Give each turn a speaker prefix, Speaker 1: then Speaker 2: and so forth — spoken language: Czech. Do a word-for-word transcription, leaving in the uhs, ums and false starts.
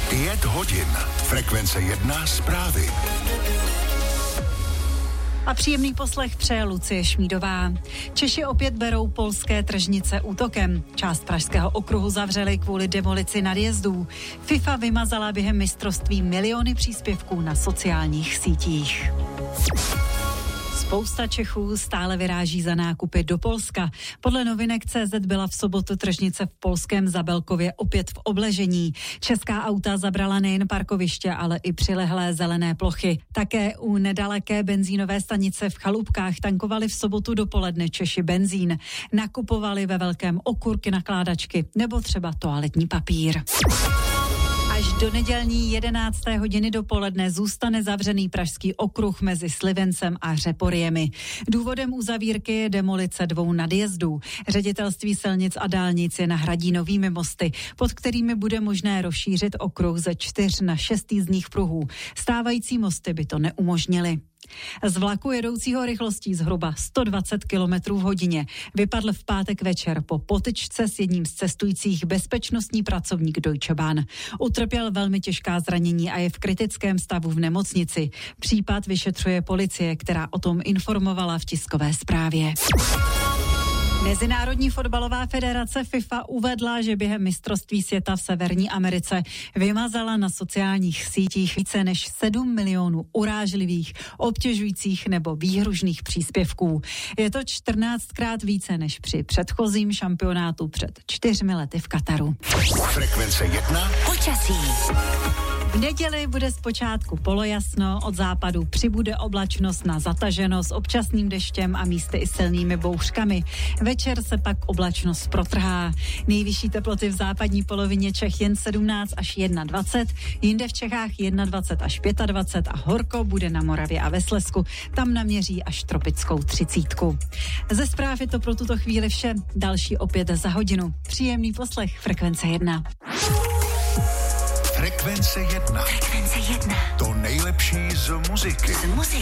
Speaker 1: Pět hodin. Frekvence jedna zprávy.
Speaker 2: A příjemný poslech přeje Lucie Šmídová. Češi opět berou polské tržnice útokem. Část Pražského okruhu zavřeli kvůli demolici nadjezdů. FIFA vymazala během mistrovství miliony příspěvků na sociálních sítích. Spousta Čechů stále vyráží za nákupy do Polska. Podle novinek C Z byla v sobotu tržnice v polském Zabelkově opět v obležení. Česká auta zabrala nejen parkoviště, ale i přilehlé zelené plochy. Také u nedaleké benzínové stanice v Chalupkách tankovali v sobotu dopoledne Češi benzín. Nakupovali ve velkém okurky, nakládačky nebo třeba toaletní papír. Až do nedělní jedenácté hodiny dopoledne zůstane zavřený Pražský okruh mezi Slivencem a Řeporiemi. Důvodem uzavírky je demolice dvou nadjezdů. Ředitelství silnic a dálnic je nahradí novými mosty, pod kterými bude možné rozšířit okruh ze čtyř na šest jízdních pruhů. Stávající mosty by to neumožnily. Z vlaku jedoucího rychlostí zhruba sto dvacet kilometrů v hodině vypadl v pátek večer po potyčce s jedním z cestujících bezpečnostní pracovník Deutsche Bahn. Utrpěl velmi těžká zranění a je v kritickém stavu v nemocnici. Případ vyšetřuje policie, která o tom informovala v tiskové zprávě. Mezinárodní fotbalová federace FIFA uvedla, že během mistrovství světa v Severní Americe vymazala na sociálních sítích více než sedm milionů urážlivých, obtěžujících nebo výhružných příspěvků. Je to čtrnáctkrát více než při předchozím šampionátu před čtyřmi lety v Kataru.
Speaker 1: Frekvence jedna.
Speaker 2: Počasí. V neděli bude zpočátku polojasno, od západu přibude oblačnost na zataženo s občasným deštěm a místy i silnými bouřkami. Večer se pak oblačnost protrhá. Nejvyšší teploty v západní polovině Čech jen sedmnáct až dvacet jedna, jinde v Čechách dvacet jedna až dvacet pět a horko bude na Moravě a ve Slezsku. Tam naměří až tropickou třicítku. Ze zpráv je to pro tuto chvíli vše. Další opět za hodinu. Příjemný poslech Frekvence jedna.
Speaker 1: Frekvence jedna.
Speaker 2: Frekvence jedna.
Speaker 1: To nejlepší z muziky.
Speaker 2: Z muziky.